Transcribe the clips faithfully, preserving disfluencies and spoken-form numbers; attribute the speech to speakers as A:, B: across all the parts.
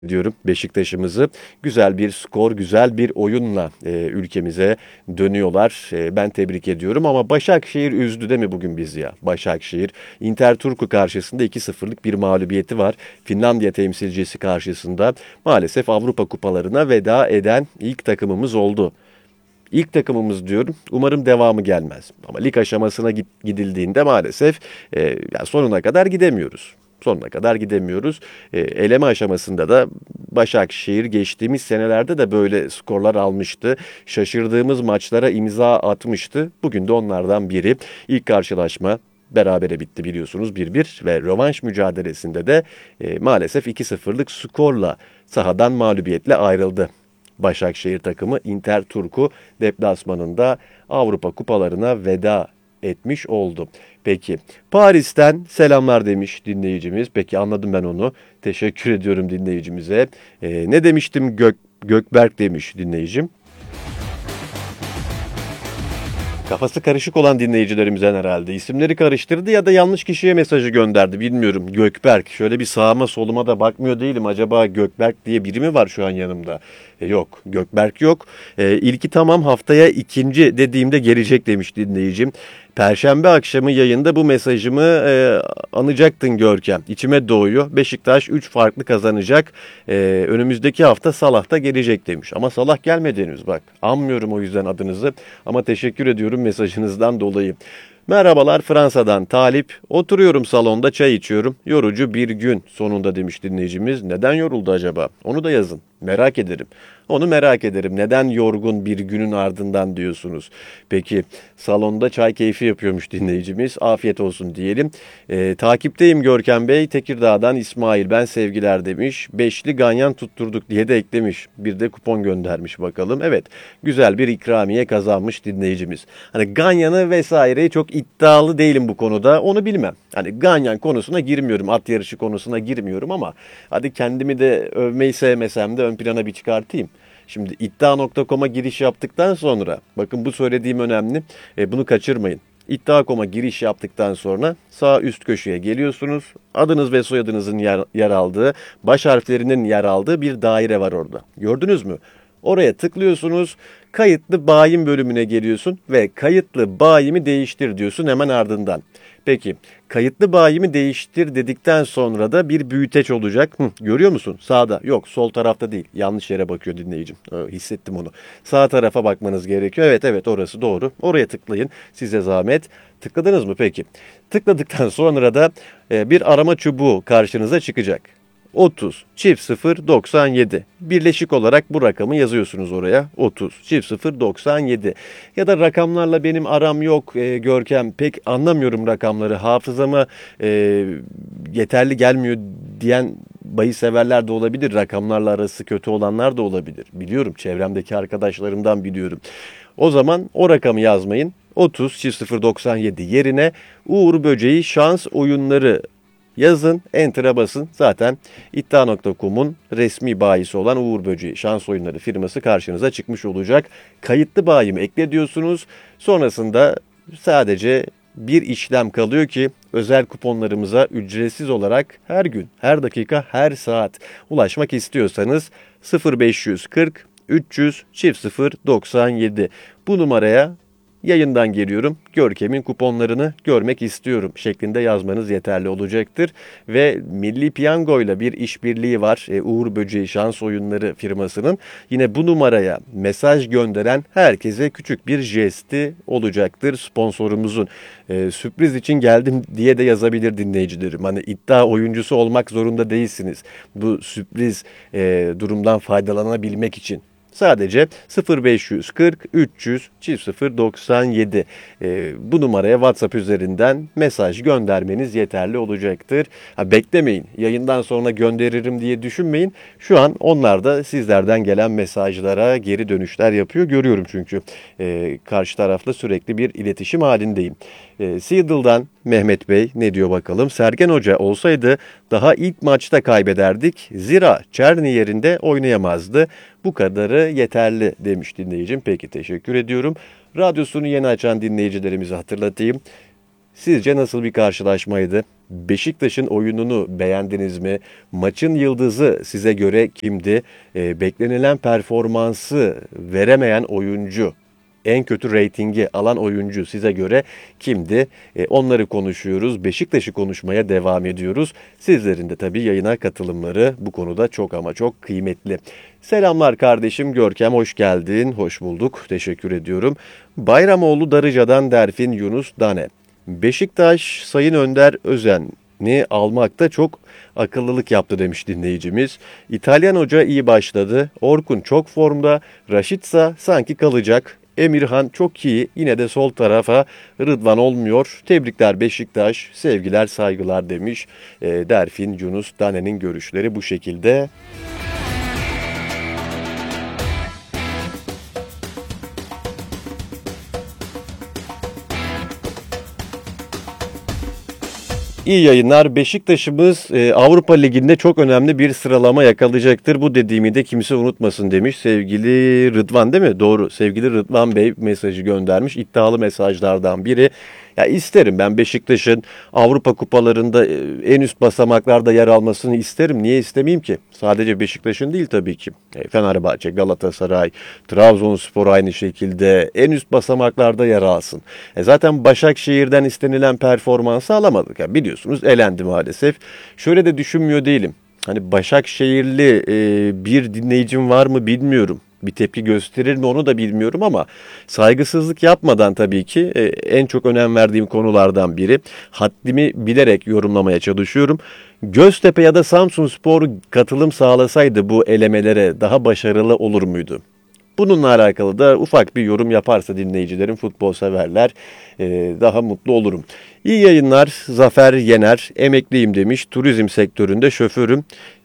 A: diyorum Beşiktaş'ımızı. Güzel bir skor, güzel bir oyunla e, ülkemize dönüyorlar. E, ben tebrik ediyorum ama Başakşehir üzdü değil mi bugün bizi ya? Başakşehir, Inter Turku karşısında iki sıfırlık bir mağlubiyeti var. Finlandiya temsilcisi karşısında maalesef Avrupa kupalarına veda eden ilk takımımız oldu. İlk takımımız diyorum. Umarım devamı gelmez. Ama lig aşamasına gidildiğinde maalesef e, yani sonuna kadar gidemiyoruz. Sonuna kadar gidemiyoruz. E, eleme aşamasında da Başakşehir geçtiğimiz senelerde de böyle skorlar almıştı. Şaşırdığımız maçlara imza atmıştı. Bugün de onlardan biri. İlk karşılaşma berabere bitti biliyorsunuz bir bir ve rövanş mücadelesinde de e, maalesef iki sıfırlık skorla sahadan mağlubiyetle ayrıldı. Başakşehir takımı Inter Turku deplasmanında Avrupa kupalarına veda etmiş oldu. Peki Paris'ten selamlar demiş dinleyicimiz. Peki anladım ben onu. Teşekkür ediyorum dinleyicimize. Ee, ne demiştim Gök, Gökberk demiş dinleyicim. Kafası karışık olan dinleyicilerimizden herhalde. İsimleri karıştırdı ya da yanlış kişiye mesajı gönderdi bilmiyorum. Gökberk. Şöyle bir sağıma soluma da bakmıyor değilim. Acaba Gökberk diye biri mi var şu an yanımda? E, yok. Gökberk yok. E, ilki tamam haftaya ikinci dediğimde gelecek demiş dinleyicim. Perşembe akşamı yayında bu mesajımı e, anacaktın Görkem. İçime doğuyor. Beşiktaş üç farklı kazanacak. E, önümüzdeki hafta Salah da gelecek demiş. Ama Salah gelmedi henüz bak. Anmıyorum o yüzden adınızı. Ama teşekkür ediyorum mesajınızdan dolayı. Merhabalar Fransa'dan Talip. Oturuyorum salonda çay içiyorum. Yorucu bir gün sonunda demiş dinleyicimiz. Neden yoruldu acaba? Onu da yazın. Merak ederim. Onu merak ederim. Neden yorgun bir günün ardından diyorsunuz? Peki salonda çay keyfi yapıyormuş dinleyicimiz. Afiyet olsun diyelim. Ee, takipteyim Görkem Bey. Tekirdağ'dan İsmail ben sevgiler demiş. Beşli ganyan tutturduk diye de eklemiş. Bir de kupon göndermiş bakalım. Evet güzel bir ikramiye kazanmış dinleyicimiz. Hani ganyanı vesaireyi çok iddialı değilim bu konuda. Onu bilmem. Hani ganyan konusuna girmiyorum. At yarışı konusuna girmiyorum ama hadi kendimi de övmeyi sevmesem de ön plana bir çıkartayım. Şimdi iddia nokta com'a giriş yaptıktan sonra bakın bu söylediğim önemli. E, bunu kaçırmayın. iddia nokta com'a giriş yaptıktan sonra sağ üst köşeye geliyorsunuz. Adınız ve soyadınızın yer, yer aldığı, baş harflerinin yer aldığı bir daire var orada. Gördünüz mü? Oraya tıklıyorsunuz. Kayıtlı bayim bölümüne geliyorsun ve kayıtlı bayimi değiştir diyorsun hemen ardından. Peki kayıtlı bayimi değiştir dedikten sonra da bir büyüteç olacak. Hı, görüyor musun? Sağda. Yok sol tarafta değil. Yanlış yere bakıyor dinleyicim. Ee, hissettim onu. Sağ tarafa bakmanız gerekiyor. Evet evet orası doğru. Oraya tıklayın. Size zahmet. Tıkladınız mı peki? Tıkladıktan sonra da e, bir arama çubuğu karşınıza çıkacak. otuz çift sıfır doksan yedi. Birleşik olarak bu rakamı yazıyorsunuz oraya. otuz çift sıfır doksan yedi. Ya da rakamlarla benim aram yok e, Görkem. Pek anlamıyorum rakamları. Hafızama e, yeterli gelmiyor diyen bahis severler de olabilir. Rakamlarla arası kötü olanlar da olabilir. Biliyorum çevremdeki arkadaşlarımdan biliyorum. O zaman o rakamı yazmayın. otuz çift sıfır doksan yedi yerine Uğur Böceği şans oyunları yazın, enter'a basın. Zaten iddia nokta com'un resmi bayisi olan Uğur Böceği Şans Oyunları firması karşınıza çıkmış olacak. Kayıtlı bayimi ekle diyorsunuz. Sonrasında sadece bir işlem kalıyor ki özel kuponlarımıza ücretsiz olarak her gün, her dakika, her saat ulaşmak istiyorsanız sıfır beş kırk üç yüz çift sıfır doksan yedi bu numaraya yayından geliyorum. Görkem'in kuponlarını görmek istiyorum şeklinde yazmanız yeterli olacaktır. Ve Milli Piyango ile bir işbirliği var. E, Uğur Böceği Şans Oyunları firmasının. Yine bu numaraya mesaj gönderen herkese küçük bir jesti olacaktır sponsorumuzun. E, sürpriz için geldim diye de yazabilir dinleyicilerim. Hani iddia oyuncusu olmak zorunda değilsiniz. Bu sürpriz e, durumdan faydalanabilmek için. Sadece sıfır beş kırk üç yüz çift sıfır doksan yedi e, bu numaraya WhatsApp üzerinden mesaj göndermeniz yeterli olacaktır. Ha, beklemeyin yayından sonra gönderirim diye düşünmeyin. Şu an onlar da sizlerden gelen mesajlara geri dönüşler yapıyor. Görüyorum çünkü e, karşı tarafla sürekli bir iletişim halindeyim. E, Seattle'dan Mehmet Bey ne diyor bakalım. Sergen Hoca olsaydı daha ilk maçta kaybederdik. Zira Çerni yerinde oynayamazdı. Bu kadarı yeterli demiş dinleyicim. Peki teşekkür ediyorum. Radyosunu yeni açan dinleyicilerimize hatırlatayım. Sizce nasıl bir karşılaşmaydı? Beşiktaş'ın oyununu beğendiniz mi? Maçın yıldızı size göre kimdi? Ee, beklenilen performansı veremeyen oyuncu, en kötü reytingi alan oyuncu size göre kimdi? Ee, onları konuşuyoruz. Beşiktaş'ı konuşmaya devam ediyoruz. Sizlerin de tabii yayına katılımları bu konuda çok ama çok kıymetli. Selamlar kardeşim Görkem, hoş geldin. Hoş bulduk. Teşekkür ediyorum. Bayramoğlu Darıca'dan Derfin Yunus Dane. Beşiktaş Sayın Önder Özen'i almakta çok akıllılık yaptı demiş dinleyicimiz. İtalyan hoca iyi başladı. Orkun çok formda. Raşitsa sanki kalacak. Emirhan çok iyi. Yine de sol tarafa Rıdvan olmuyor. Tebrikler Beşiktaş. Sevgiler saygılar demiş. E, Derfin Yunus Dane'nin görüşleri bu şekilde. İyi yayınlar. Beşiktaş'ımız e, Avrupa Ligi'nde çok önemli bir sıralama yakalayacaktır. Bu dediğimi de kimse unutmasın demiş sevgili Rıdvan, değil mi? Doğru. Sevgili Rıdvan Bey mesajı göndermiş. İddialı mesajlardan biri. Ya isterim ben Beşiktaş'ın Avrupa kupalarında e, en üst basamaklarda yer almasını isterim. Niye istemeyeyim ki? Sadece Beşiktaş'ın değil tabii ki. E, Fenerbahçe, Galatasaray, Trabzonspor aynı şekilde en üst basamaklarda yer alsın. E, zaten Başakşehir'den istenilen performansı alamadık. Yani biliyorsunuz elendi maalesef. Şöyle de düşünmüyor değilim. Hani Başakşehirli e, bir dinleyicim var mı bilmiyorum. Bir tepki gösterir mi onu da bilmiyorum ama saygısızlık yapmadan tabii ki e, en çok önem verdiğim konulardan biri. Haddimi bilerek yorumlamaya çalışıyorum. Göztepe ya da Samsunspor katılım sağlasaydı bu elemelere daha başarılı olur muydu? Bununla alakalı da ufak bir yorum yaparsa dinleyicilerim, futbol severler e, daha mutlu olurum. İyi yayınlar. Zafer Yener, emekliyim demiş. Turizm sektöründe şoförüm.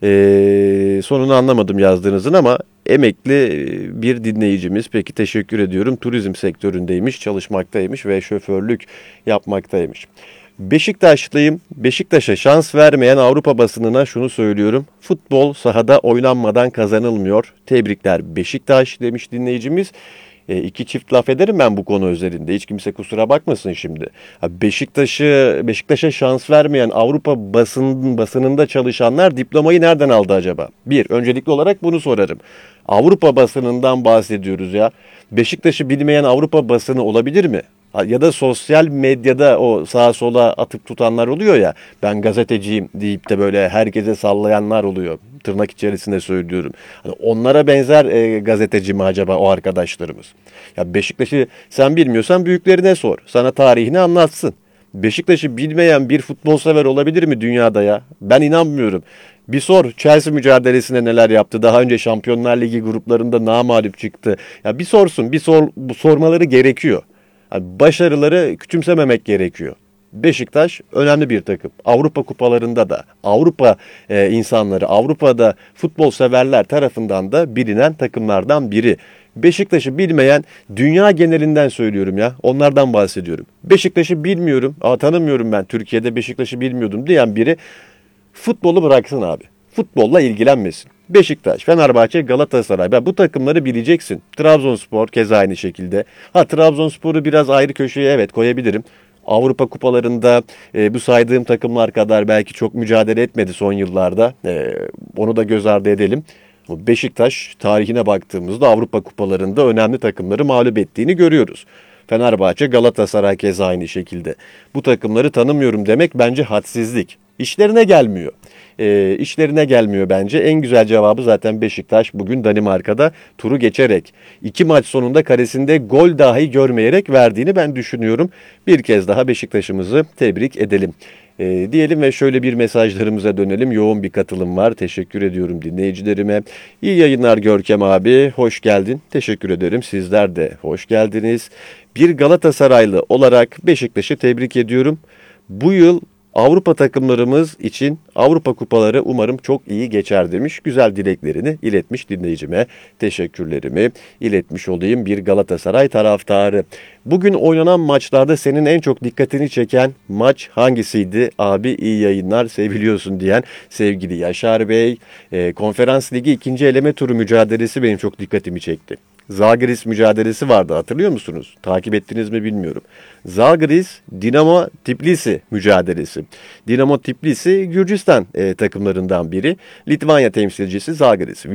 A: E, sonunu anlamadım yazdığınızın ama emekli bir dinleyicimiz. Peki teşekkür ediyorum. Turizm sektöründeymiş, çalışmaktaymış ve şoförlük yapmaktaymış. Beşiktaşlıyım. Beşiktaş'a şans vermeyen Avrupa basınına şunu söylüyorum. Futbol sahada oynanmadan kazanılmıyor. Tebrikler Beşiktaş demiş dinleyicimiz. E, iki çift laf ederim ben bu konu üzerinde. Hiç kimse kusura bakmasın şimdi. Beşiktaş'ı Beşiktaş'a şans vermeyen Avrupa basın, basınında çalışanlar diplomayı nereden aldı acaba? Bir, öncelikli olarak bunu sorarım. Avrupa basınından bahsediyoruz ya. Beşiktaş'ı bilmeyen Avrupa basını olabilir mi? Ya da sosyal medyada o sağa sola atıp tutanlar oluyor ya, ben gazeteciyim deyip de böyle herkese sallayanlar oluyor. Tırnak içerisinde söylüyorum. Hani onlara benzer e, gazeteci mi acaba o arkadaşlarımız? Ya Beşiktaş'ı sen bilmiyorsan büyüklerine sor. Sana tarihini anlatsın. Beşiktaş'ı bilmeyen bir futbol sever olabilir mi dünyada ya? Ben inanmıyorum. Bir sor Chelsea mücadelesine neler yaptı. Daha önce Şampiyonlar Ligi gruplarında namağlup çıktı. Ya bir sorsun, bir sor, bu sormaları gerekiyor. Yani başarıları küçümsememek gerekiyor. Beşiktaş önemli bir takım. Avrupa kupalarında da, Avrupa e, insanları, Avrupa'da futbol severler tarafından da bilinen takımlardan biri. Beşiktaş'ı bilmeyen, dünya genelinden söylüyorum ya, onlardan bahsediyorum. Beşiktaş'ı bilmiyorum, aa, tanımıyorum ben, Türkiye'de Beşiktaş'ı bilmiyordum diyen biri futbolu bıraksın abi. Futbolla ilgilenmesin. Beşiktaş, Fenerbahçe, Galatasaray. Ben bu takımları bileceksin. Trabzonspor keza aynı şekilde. Ha, Trabzonspor'u biraz ayrı köşeye evet koyabilirim. Avrupa kupalarında e, bu saydığım takımlar kadar belki çok mücadele etmedi son yıllarda. E, onu da göz ardı edelim. Beşiktaş tarihine baktığımızda Avrupa kupalarında önemli takımları mağlup ettiğini görüyoruz. Fenerbahçe, Galatasaray keza aynı şekilde. Bu takımları tanımıyorum demek bence hadsizlik. İşlerine gelmiyor. E, işlerine gelmiyor bence. En güzel cevabı zaten Beşiktaş bugün Danimarka'da turu geçerek, iki maç sonunda karesinde gol dahi görmeyerek verdiğini ben düşünüyorum. Bir kez daha Beşiktaş'ımızı tebrik edelim. E, diyelim ve şöyle bir mesajlarımıza dönelim. Yoğun bir katılım var. Teşekkür ediyorum dinleyicilerime. İyi yayınlar Görkem abi. Hoş geldin. Teşekkür ederim. Sizler de hoş geldiniz. Bir Galatasaraylı olarak Beşiktaş'ı tebrik ediyorum. Bu yıl Avrupa takımlarımız için Avrupa kupaları umarım çok iyi geçer demiş. Güzel dileklerini iletmiş dinleyicime. Teşekkürlerimi iletmiş olayım bir Galatasaray taraftarı. Bugün oynanan maçlarda senin en çok dikkatini çeken maç hangisiydi? Abi iyi yayınlar seviliyorsun diyen sevgili Yaşar Bey. E, Konferans Ligi ikinci eleme turu mücadelesi benim çok dikkatimi çekti. Zalgiris mücadelesi vardı, hatırlıyor musunuz? Takip ettiniz mi bilmiyorum. Zalgiris Dinamo Tbilisi mücadelesi. Dinamo Tbilisi Gürcistan e, takımlarından biri. Litvanya temsilcisi Zalgiris.